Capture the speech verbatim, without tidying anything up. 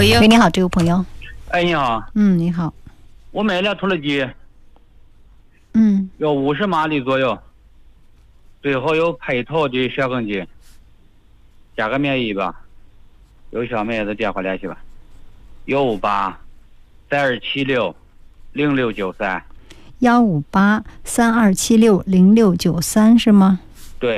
友。 喂，你好，这位朋友。 哎，你好。 嗯，你好。 我买了土耳其， 嗯， 要五十马力左右，最后有配套的小更机，价格免疫吧。有小妹子电话联系吧，幺五八三二七六零六九三。 幺五八三二七六零六九三是吗？